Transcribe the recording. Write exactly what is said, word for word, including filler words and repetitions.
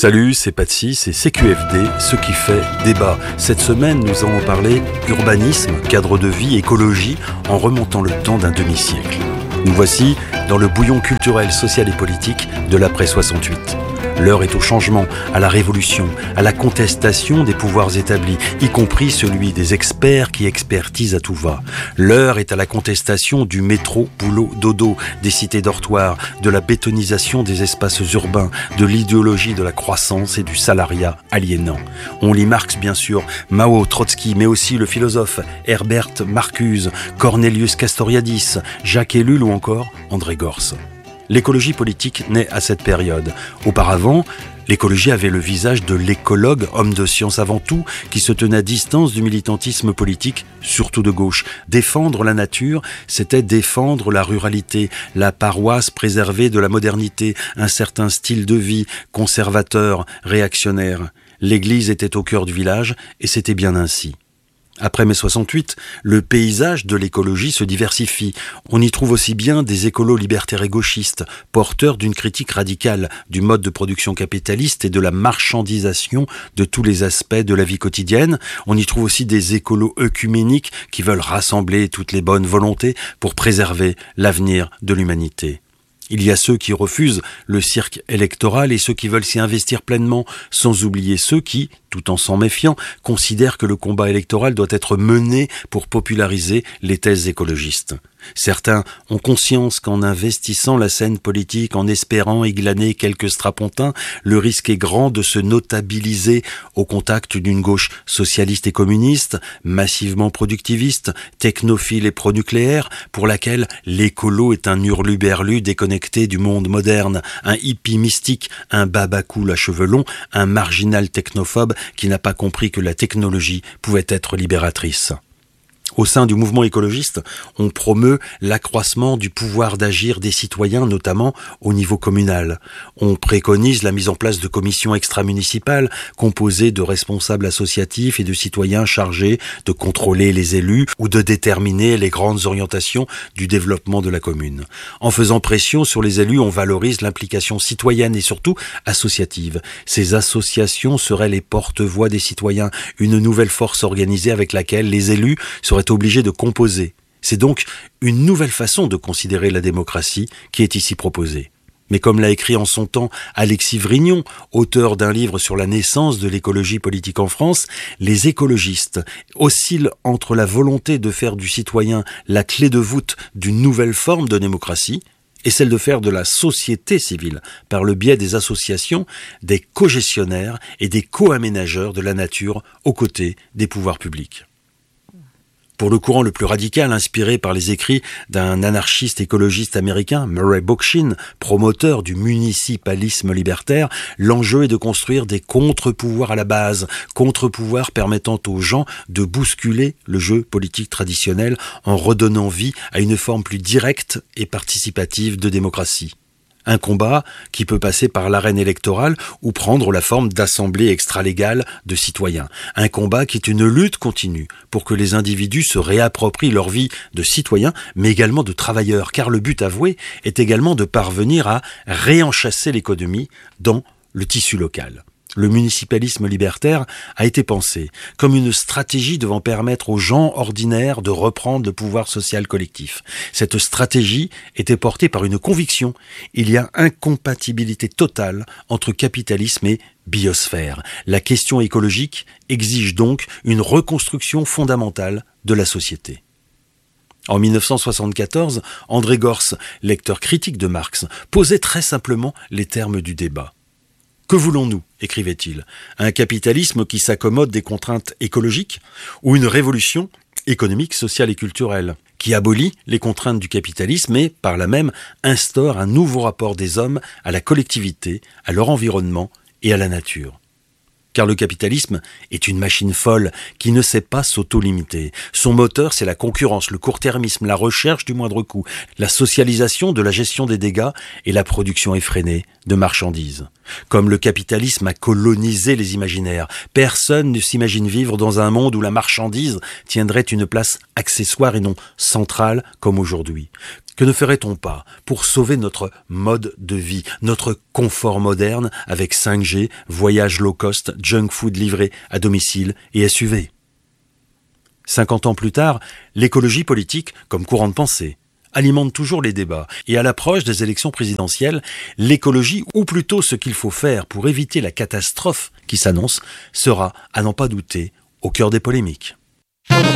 Salut, c'est Patsy, c'est C Q F D, ce qui fait débat. Cette semaine, nous allons parler urbanisme, cadre de vie, écologie, en remontant le temps d'un demi-siècle. Nous voici dans le bouillon culturel, social et politique de l'après soixante-huit. L'heure est au changement, à la révolution, à la contestation des pouvoirs établis, y compris celui des experts qui expertisent à tout va. L'heure est à la contestation du métro, boulot, dodo, des cités dortoirs, de la bétonisation des espaces urbains, de l'idéologie de la croissance et du salariat aliénant. On lit Marx bien sûr, Mao, Trotsky, mais aussi le philosophe Herbert Marcuse, Cornelius Castoriadis, Jacques Ellul ou encore André Gorz. L'écologie politique naît à cette période. Auparavant, l'écologie avait le visage de l'écologue, homme de science avant tout, qui se tenait à distance du militantisme politique, surtout de gauche. Défendre la nature, c'était défendre la ruralité, la paroisse préservée de la modernité, un certain style de vie, conservateur, réactionnaire. L'église était au cœur du village, et c'était bien ainsi. Après mai soixante-huit, le paysage de l'écologie se diversifie. On y trouve aussi bien des écolos libertaires et gauchistes, porteurs d'une critique radicale du mode de production capitaliste et de la marchandisation de tous les aspects de la vie quotidienne. On y trouve aussi des écolos œcuméniques qui veulent rassembler toutes les bonnes volontés pour préserver l'avenir de l'humanité. Il y a ceux qui refusent le cirque électoral et ceux qui veulent s'y investir pleinement, sans oublier ceux qui, tout en s'en méfiant, considèrent que le combat électoral doit être mené pour populariser les thèses écologistes. Certains ont conscience qu'en investissant la scène politique, en espérant y glaner quelques strapontins, le risque est grand de se notabiliser au contact d'une gauche socialiste et communiste, massivement productiviste, technophile et pronucléaire, pour laquelle l'écolo est un hurluberlu déconnecté du monde moderne, un hippie mystique, un babacool à cheveux longs, un marginal technophobe qui n'a pas compris que la technologie pouvait être libératrice. Au sein du mouvement écologiste, on promeut l'accroissement du pouvoir d'agir des citoyens, notamment au niveau communal. On préconise la mise en place de commissions extramunicipales composées de responsables associatifs et de citoyens chargés de contrôler les élus ou de déterminer les grandes orientations du développement de la commune. En faisant pression sur les élus, on valorise l'implication citoyenne et surtout associative. Ces associations seraient les porte-voix des citoyens, une nouvelle force organisée avec laquelle les élus seraient obligés de composer. C'est donc une nouvelle façon de considérer la démocratie qui est ici proposée. Mais comme l'a écrit en son temps Alexis Vrignon, auteur d'un livre sur la naissance de l'écologie politique en France, les écologistes oscillent entre la volonté de faire du citoyen la clé de voûte d'une nouvelle forme de démocratie et celle de faire de la société civile, par le biais des associations, des cogestionnaires et des co-aménageurs de la nature aux côtés des pouvoirs publics. Pour le courant le plus radical, inspiré par les écrits d'un anarchiste écologiste américain, Murray Bookchin, promoteur du municipalisme libertaire, l'enjeu est de construire des contre-pouvoirs à la base, contre-pouvoirs permettant aux gens de bousculer le jeu politique traditionnel en redonnant vie à une forme plus directe et participative de démocratie. Un combat qui peut passer par l'arène électorale ou prendre la forme d'assemblée extralégale de citoyens. Un combat qui est une lutte continue pour que les individus se réapproprient leur vie de citoyens, mais également de travailleurs, car le but avoué est également de parvenir à réenchasser l'économie dans le tissu local. Le municipalisme libertaire a été pensé comme une stratégie devant permettre aux gens ordinaires de reprendre le pouvoir social collectif. Cette stratégie était portée par une conviction. Il y a incompatibilité totale entre capitalisme et biosphère. La question écologique exige donc une reconstruction fondamentale de la société. En dix-neuf cent soixante-quatorze, André Gorz, lecteur critique de Marx, posait très simplement les termes du débat. Que voulons-nous, écrivait-il, un capitalisme qui s'accommode des contraintes écologiques ou une révolution économique, sociale et culturelle qui abolit les contraintes du capitalisme et, par là même, instaure un nouveau rapport des hommes à la collectivité, à leur environnement et à la nature. Car le capitalisme est une machine folle qui ne sait pas s'auto-limiter. Son moteur, c'est la concurrence, le court-termisme, la recherche du moindre coût, la socialisation de la gestion des dégâts et la production effrénée de marchandises. Comme le capitalisme a colonisé les imaginaires, personne ne s'imagine vivre dans un monde où la marchandise tiendrait une place accessoire et non centrale comme aujourd'hui. Que ne ferait-on pas pour sauver notre mode de vie, notre confort moderne avec cinq G, voyages low cost, junk food livré à domicile et S U V? cinquante ans plus tard, l'écologie politique, comme courant de pensée, alimente toujours les débats. Et à l'approche des élections présidentielles, l'écologie, ou plutôt ce qu'il faut faire pour éviter la catastrophe qui s'annonce, sera, à n'en pas douter, au cœur des polémiques.